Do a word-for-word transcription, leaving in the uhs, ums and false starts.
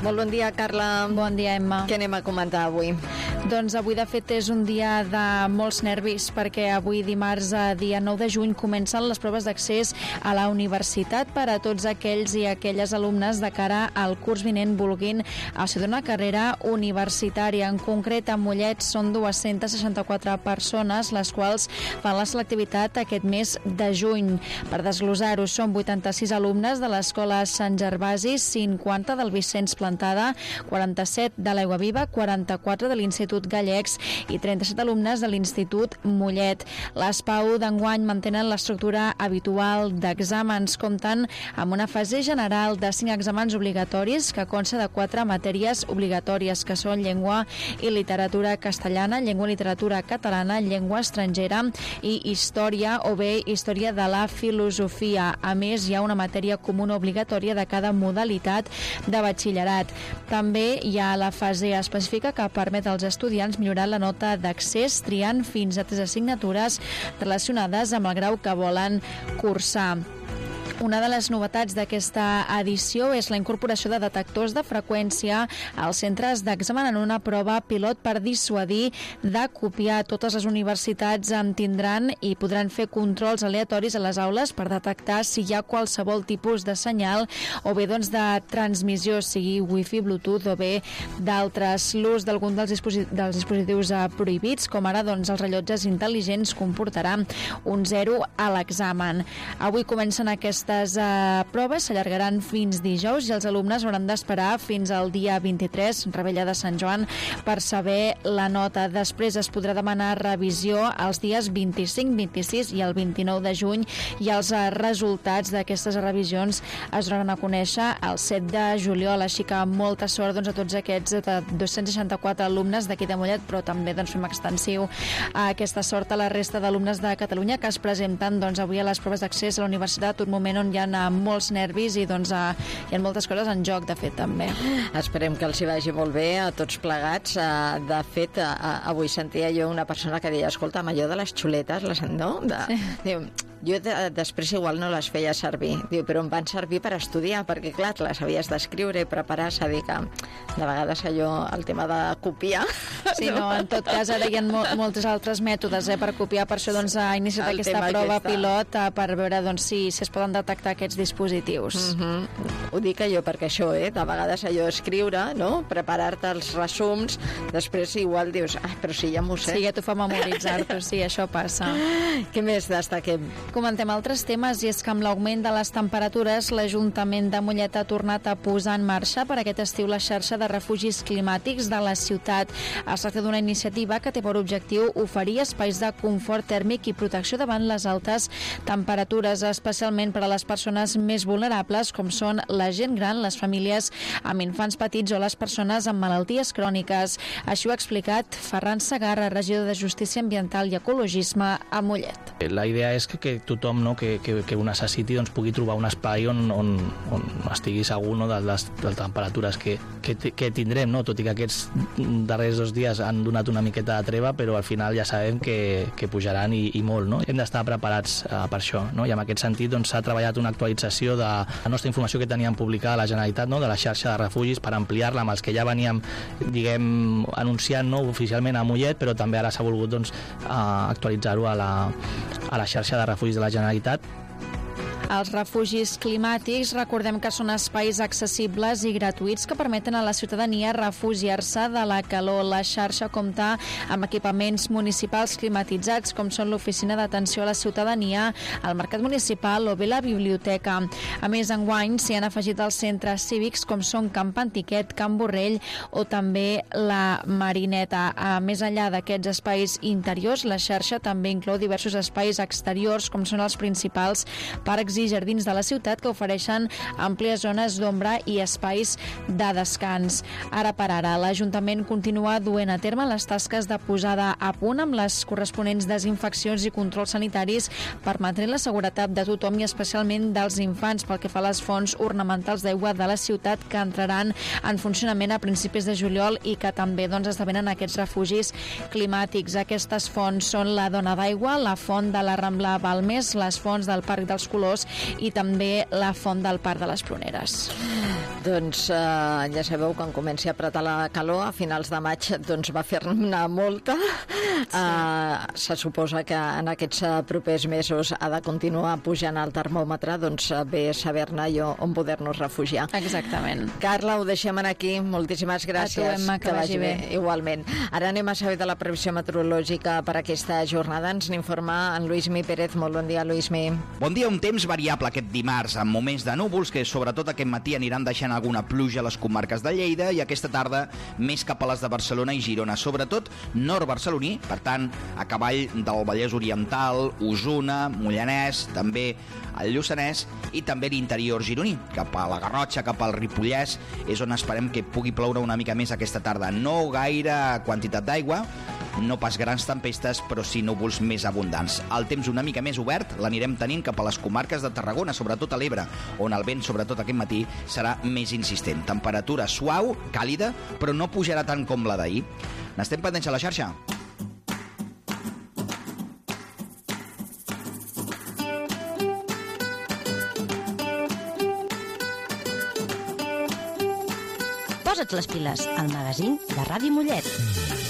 Molt bon dia, Carla. Bon dia, Emma. Què anem a comentar avui? Doncs avui, de fet, és un dia de molts nervis, perquè avui, dimarts, dia nou de juny, comencen les proves d'accés a la universitat per a tots aquells i aquelles alumnes de cara al curs vinent vulguin estudiar una carrera universitària. En concret, a Mollet són dues-centes seixanta-quatre persones les quals fan la selectivitat aquest mes de juny. Per desglosar-ho, són vuitanta-sis alumnes de l'Escola Sant Gervasi, cinquanta del Vicenç Plantada, quaranta-set de l'Aigua Viva, quaranta-quatre de l'Institut Gallecs i trenta-set alumnes de l'Institut Mollet. Les PAU d'enguany mantenen l'estructura habitual d'exàmens, compten amb una fase general de cinc exàmens obligatoris que consta de quatre matèries obligatòries, que són llengua i literatura castellana, llengua i literatura catalana, llengua estrangera i història o bé història de la filosofia. A més, hi ha una matèria comuna obligatòria de cada modalitat de batxillerat. També hi ha la fase específica que permet als estudiants millorar la nota d'accés triant fins a tres assignatures relacionades amb el grau que volen cursar. Una de les novetats d'aquesta edició és la incorporació de detectors de freqüència als centres d'examen en una prova pilot per dissuadir de copiar. Totes les universitats en tindran i podran fer controls aleatoris a les aules per detectar si hi ha qualsevol tipus de senyal o bé doncs, de transmissió, sigui wifi, bluetooth o bé d'altres. L'ús d'algun dels, disposi dels dispositius eh, prohibits, com ara doncs, els rellotges intel·ligents, comportarà un zero a l'examen. Avui comencen aquestes Aquestes uh, proves s'allargaran fins dijous i els alumnes hauran d'esperar fins al dia vint-i-tres, Revetlla de Sant Joan, per saber la nota. Després es podrà demanar revisió els dies vint-i-cinc, vint-i-sis i el vint-i-nou de juny i els uh, resultats d'aquestes revisions es donaran a conèixer el set de juliol, així que molta sort doncs, a tots aquests de dos-cents seixanta-quatre alumnes d'aquí de Mollet, però també doncs, fem extensiu a aquesta sort a la resta d'alumnes de Catalunya que es presenten doncs, avui a les proves d'accés a la universitat, un moment on hi ha molts nervis i doncs uh, hi ha moltes coses en joc, de fet, també. Esperem que els hi vagi molt bé a tots plegats. Uh, de fet, uh, avui sentia jo una persona que deia, escolta, allò de les xuletes, les, no? De, sí. Diu, jo de, després igual no les feia servir, diu, però em van servir per estudiar, perquè clar, les havies d'escriure i preparar, s'ha dit que de vegades allò, el tema de copiar... Sí, no, en tot cas ara hi ha mo molts altres mètodes eh, per copiar, per això doncs, ha iniciat el aquesta prova aquesta. pilot eh, per veure doncs, si, si es poden detectar aquests dispositius. Mm -hmm. Ho dic jo perquè això, eh, de vegades allò escriure, no? Preparar-te els resums, després igual dius, ah, però si ja m'ho sé. Sí, ja t'ho fa memoritzar-t'ho, sí, això passa. Què més destaquem? Comentem altres temes, i és que amb l'augment de les temperatures l'Ajuntament de Mollet ha tornat a posar en marxa per aquest estiu la xarxa de refugis climàtics de la ciutat. Es tracta d'una iniciativa que té per objectiu oferir espais de confort tèrmic i protecció davant les altes temperatures, especialment per a les persones més vulnerables, com són la gent gran, les famílies amb infants petits o les persones amb malalties cròniques. Així ho ha explicat Ferran Segarra, regidor de Justícia Ambiental i Ecologisme a Mollet. La idea és que, que tothom no, que, que, que ho necessiti doncs, pugui trobar un espai on, on, on estigui segur no, de, les, de les temperatures que, que, que tindrem, no? Tot i que aquests darrers dos dies han donat una miqueta de treva, però al final ja sabem que, que pujaran i, i molt. No? Hem d'estar preparats uh, per això, no? I en aquest sentit doncs, s'ha treballat una actualització de la nostra informació que teníem publicada a la Generalitat, no? De la xarxa de refugis, per ampliar-la amb els que ja veníem diguem, anunciant no? Oficialment a Mollet, però també ara s'ha volgut doncs, uh, actualitzar-ho a la, a la xarxa de refugis de la Generalitat. Els refugis climàtics, recordem que són espais accessibles i gratuïts que permeten a la ciutadania refugiar-se de la calor. La xarxa compta amb equipaments municipals climatitzats, com són l'Oficina d'Atenció a la Ciutadania, el Mercat Municipal o bé la Biblioteca. A més, enguany s'hi han afegit els centres cívics, com són Camp Antiquet, Camp Borrell o també la Marineta. A més enllà d'aquests espais interiors, la xarxa també inclou diversos espais exteriors, com són els principals parcs i jardins de la ciutat, que ofereixen àmplies zones d'ombra i espais de descans. Ara per ara, l'Ajuntament continua duent a terme les tasques de posada a punt amb les corresponents desinfeccions i controls sanitaris per mantenir la seguretat de tothom i especialment dels infants, pel que fa a les fonts ornamentals d'aigua de la ciutat que entraran en funcionament a principis de juliol i que també doncs, esdevenen aquests refugis climàtics. Aquestes fonts són la Dona d'Aigua, la font de la Rambla Balmes, les fonts del Parc dels Colors i també la font del Parc de les Pruneres. Doncs eh, ja sabeu, quan comenci a apretar la calor, a finals de maig doncs va fer-ne molta. Sí. Eh, se suposa que en aquests propers mesos ha de continuar pujant el termòmetre, doncs bé saber-ne jo on poder-nos refugiar. Exactament. Carla, ho deixem aquí. Moltíssimes gràcies. A tu, Emma, que, que vagi bé. bé. Igualment. Ara anem a saber de la previsió meteorològica per aquesta jornada. Ens n'informa en Lluís Mi Pérez. Molt bon dia, Lluís Mi. Bon dia, un temps variable aquest dimarts, amb moments de núvols que sobretot aquest matí aniran deixant alguna pluja a les comarques de Lleida i aquesta tarda més cap a les de Barcelona i Girona, sobretot nord barceloní, per tant, a cavall del Vallès Oriental, Osona, Mollanès, també el Lluçanès i també l'interior gironí, cap a la Garrotxa, cap al Ripollès, és on esperem que pugui ploure una mica més aquesta tarda. No gaire quantitat d'aigua, no pas grans tempestes, però sí núvols més abundants. El temps una mica més obert l'anirem tenint cap a les comarques de Tarragona, sobretot a l'Ebre, on el vent, sobretot aquest matí, serà més insistent. Temperatura suau, càlida, però no pujarà tant com la d'ahir. N'estem pendents a la xarxa? Posa't les piles, al magazín de Ràdio Mollet.